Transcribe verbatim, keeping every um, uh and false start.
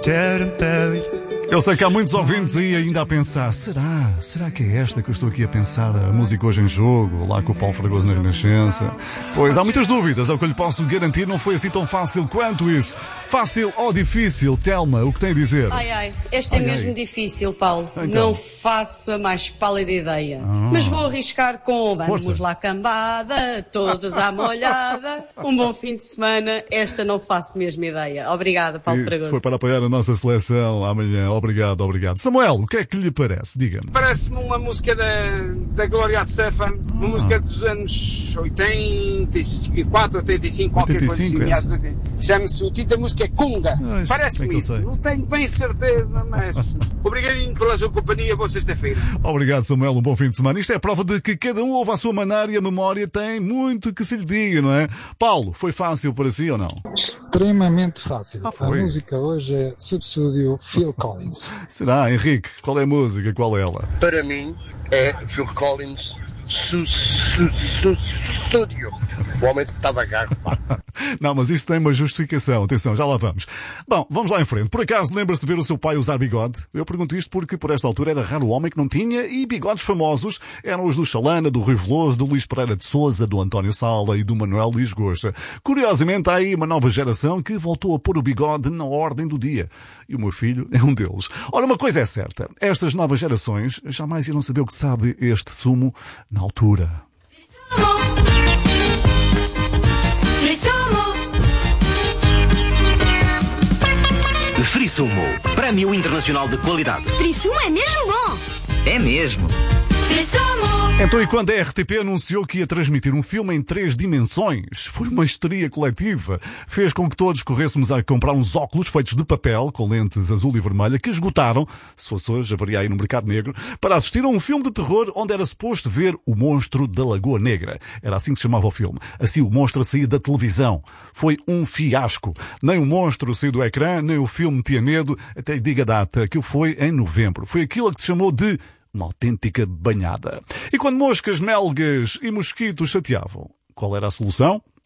dead and buried. Eu sei que há muitos ouvintes aí ainda a pensar, será? Será que é esta que eu estou aqui a pensar, a música hoje em jogo, lá com o Paulo Fragoso na Renascença? Pois, há muitas dúvidas, é o que eu lhe posso garantir, não foi assim tão fácil quanto isso. Fácil ou difícil, Telma, o que tem a dizer? Ai, ai, este é ai, mesmo ai. difícil, Paulo. Então. Não faço a mais pálida ideia. Ah. Mas vou arriscar com vamos Força. lá cambada, todos à molhada. Um bom fim de semana. Esta não faço mesmo ideia. Obrigada, Paulo Isso Fragoso. foi para apoiar a nossa seleção amanhã. Obrigado, obrigado. Samuel, o que é que lhe parece? Diga-me. Parece-me uma música da, da Gloria Estefan, uma Ah. música dos anos oitenta e quatro, oitenta e cinco, qualquer oitenta e coisa cinco, assim. é? meados de oitenta. Chama-se, o título da música é Kunga. Ah, bem Parece-me que eu isso. sei. Não tenho bem certeza, mas obrigadinho pela sua companhia. Boa sexta-feira. Obrigado, Samuel, um bom fim de semana. Isto é prova de que cada um ouve à sua maneira e a memória tem muito que se lhe diga, não é? Paulo, foi fácil para si ou não? Extremamente fácil. Ah, a foi? música hoje é Subsúdio Phil Collins. Será, Henrique? Qual é a música? Qual é ela? Para mim, é Phil Collins su, su, su, Studio. O homem estava gago, pá. Não, mas isso tem uma justificação. Atenção, já lá vamos. Bom, vamos lá em frente. Por acaso lembra-se de ver o seu pai usar bigode? Eu pergunto isto porque por esta altura era raro o homem que não tinha e bigodes famosos eram os do Chalana, do Rui Veloso, do Luís Pereira de Sousa, do António Sala e do Manuel Luís Gosta. Curiosamente há aí uma nova geração que voltou a pôr o bigode na ordem do dia. E o meu filho é um deles. Ora, uma coisa é certa. Estas novas gerações jamais irão saber o que sabe este sumo na altura. Frisumo, Prémio Internacional de Qualidade. Frisumo é mesmo bom. É mesmo. Frisumo. Então, e quando a R T P anunciou que ia transmitir um filme em três dimensões? Foi uma histeria coletiva. Fez com que todos corrêssemos a comprar uns óculos feitos de papel, com lentes azul e vermelha, que esgotaram, se fosse hoje, haveria aí no mercado negro, para assistir a um filme de terror onde era suposto ver o monstro da Lagoa Negra. Era assim que se chamava o filme. Assim o monstro saía da televisão. Foi um fiasco. Nem o monstro saiu do ecrã, nem o filme tinha medo, até lhe diga a data, que foi em novembro. Foi aquilo que se chamou de uma autêntica banhada. E quando moscas, melgas e mosquitos chateavam, qual era a solução?